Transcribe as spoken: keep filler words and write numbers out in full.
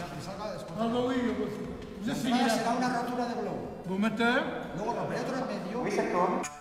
sea, que salga después. No lo digo, pues. La entrada será una rotura de globo. ¿Vos metés? Luego romperé otro en medio. Oui, c'est toi.